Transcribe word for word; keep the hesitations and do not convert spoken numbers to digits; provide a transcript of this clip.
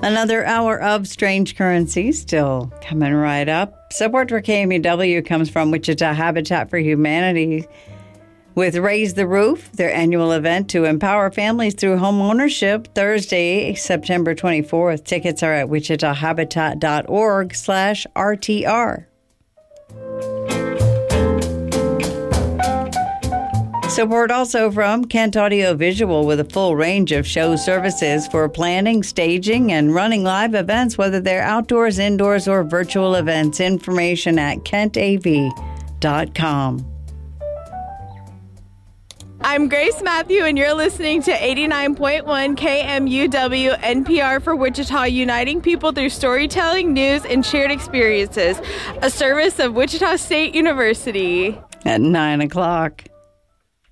Another hour of Strange Currency still coming right up. Support for K M U W comes from Wichita Habitat for Humanity with Raise the Roof, their annual event to empower families through home ownership, Thursday, September twenty-fourth. Tickets are at wichita habitat dot org slash R T R. Support also from Kent Audio Visual with a full range of show services for planning, staging, and running live events, whether they're outdoors, indoors, or virtual events. Information at kent a v dot com. I'm Grace Matthew, and you're listening to eighty-nine point one K M U W N P R for Wichita, uniting people through storytelling, news, and shared experiences. A service of Wichita State University. At nine o'clock.